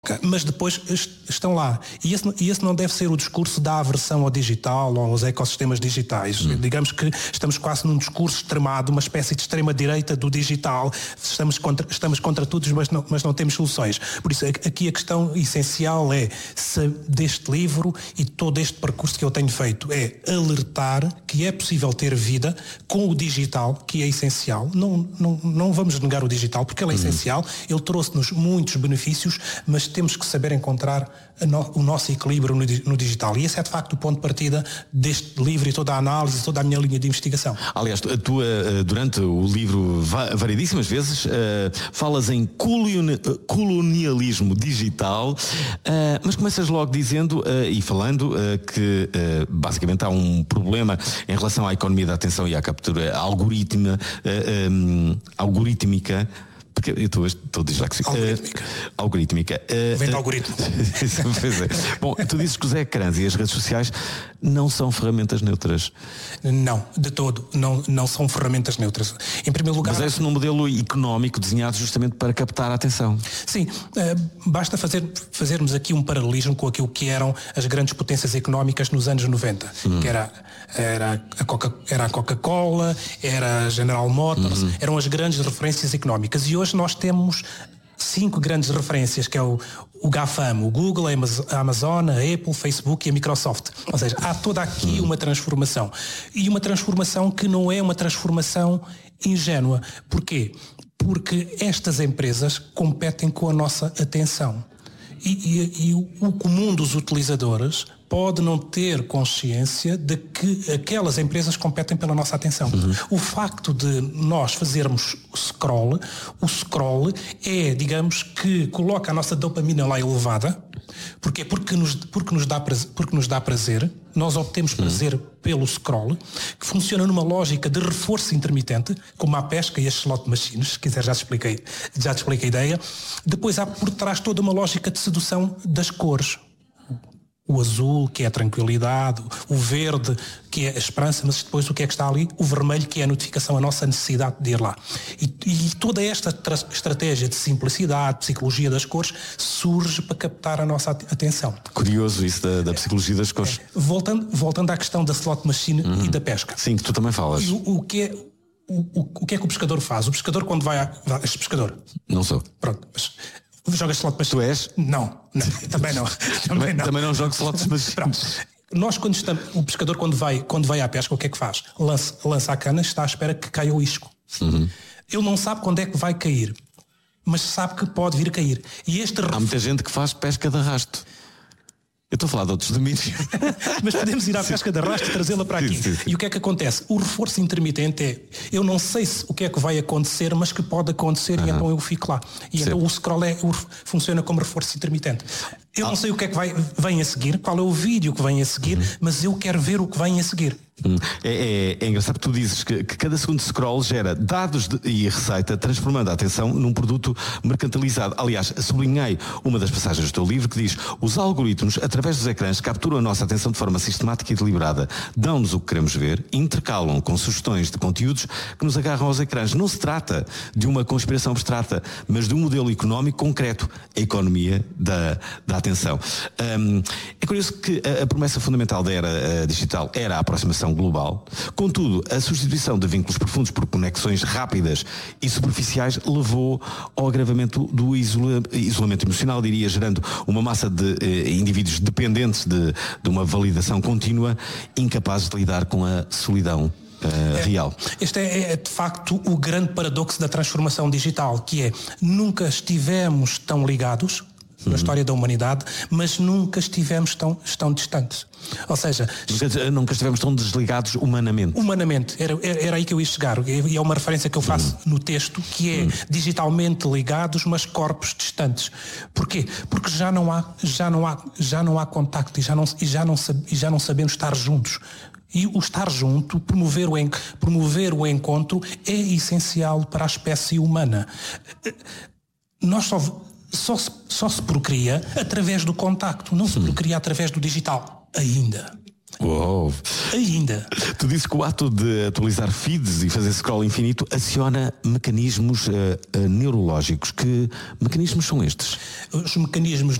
mas depois estão lá. E esse não deve ser o discurso da aversão ao digital ou aos ecossistemas digitais. Digamos que estamos quase num discurso extremado, uma espécie de extrema-direita do digital. Estamos contra todos, mas não temos soluções. Por isso, aqui a questão essencial é, deste livro e todo este percurso que eu tenho feito, é alertar que é possível ter vida com o digital, que é essencial. Não vamos negar o digital, porque ele é essencial. Ele trouxe-nos muitos benefícios, mas temos que saber encontrar o nosso equilíbrio no digital. E esse é de facto o ponto de partida deste livro e toda a análise, toda a minha linha de investigação. Aliás, tu durante o livro variedíssimas vezes falas em colonialismo digital, mas começas logo dizendo e falando que basicamente há um problema em relação à economia da atenção e à captura algorítmica. Porque eu estou disléxico. Algorítmica. Vem de algoritmo. Pois é. Bom, tu dizes que os ecrãs e as redes sociais não são ferramentas neutras. Não, de todo. Não são ferramentas neutras. Em primeiro lugar... Mas é isso num modelo económico desenhado justamente para captar a atenção. Sim. Basta fazermos aqui um paralelismo com aquilo que eram as grandes potências económicas nos anos 90. Que era a Coca-Cola, era a General Motors, eram as grandes referências económicas. E hoje nós temos 5 grandes referências, que é o GAFAM, o Google, a Amazon, a Apple, Facebook e a Microsoft. Ou seja, há toda aqui uma transformação. E uma transformação que não é uma transformação ingênua. Porquê? Porque estas empresas competem com a nossa atenção. E o comum dos utilizadores pode não ter consciência de que aquelas empresas competem pela nossa atenção. O facto de nós fazermos o scroll é, digamos, que coloca a nossa dopamina lá elevada. Porquê? Porque nos dá prazer. Nós obtemos prazer pelo scroll, que funciona numa lógica de reforço intermitente, como a pesca e as slot machines. Se quiser já te expliquei a ideia. Depois há por trás toda uma lógica de sedução das cores. O azul, que é a tranquilidade, o verde, que é a esperança, mas depois o que é que está ali? O vermelho, que é a notificação, a nossa necessidade de ir lá. E toda esta estratégia de simplicidade, psicologia das cores, surge para captar a nossa atenção. Curioso isso da psicologia das cores. Voltando à questão da slot machine e da pesca. Sim, que tu também falas. O que é que o pescador faz? O pescador quando vai és pescador? Não sou. Pronto, mas... Jogas slot machine? Tu és? Não, também não. Também não jogo slot machine. Nós o pescador quando vai à pesca, o que é que faz? Lança a cana, está à espera que caia o isco. Ele não sabe quando é que vai cair, mas sabe que pode vir a cair. Há muita gente que faz pesca de arrasto. Eu estou a falar de outros domínios. Mas podemos ir à pesca de arrasto e trazê-la para aqui. Sim. E o que é que acontece? O reforço intermitente é, eu não sei o que é que vai acontecer, mas que pode acontecer e então eu fico lá. E então o scroll funciona como reforço intermitente. Eu não sei o que é que vem a seguir, qual é o vídeo que vem a seguir, mas eu quero ver o que vem a seguir. É engraçado que tu dizes que cada segundo scroll gera dados e receita, transformando a atenção num produto mercantilizado. Aliás, sublinhei uma das passagens do teu livro que diz: os algoritmos, através dos ecrãs, capturam a nossa atenção de forma sistemática e deliberada, dão-nos o que queremos ver, intercalam com sugestões de conteúdos que nos agarram aos ecrãs. Não se trata de uma conspiração abstrata, mas de um modelo económico concreto, a economia da atenção. É curioso que a promessa fundamental da era digital era a aproximação global. Contudo, a substituição de vínculos profundos por conexões rápidas e superficiais levou ao agravamento do isolamento emocional, diria, gerando uma massa de indivíduos dependentes de uma validação contínua, incapazes de lidar com a solidão real. Este é de facto o grande paradoxo da transformação digital, que é: nunca estivemos tão ligados na história da humanidade, mas nunca estivemos tão distantes. Ou seja... Nunca estivemos tão desligados humanamente. Humanamente. Era aí que eu ia chegar. E é uma referência que eu faço no texto, que é digitalmente ligados, mas corpos distantes. Porquê? Porque já não há contacto e já não sabemos estar juntos. E o estar junto, promover o encontro é essencial para a espécie humana. Nós só se procria através do contacto, não se procria através do digital. Uou. Ainda. Tu dizes que o ato de atualizar feeds e fazer scroll infinito aciona mecanismos neurológicos. Que mecanismos são estes? Os mecanismos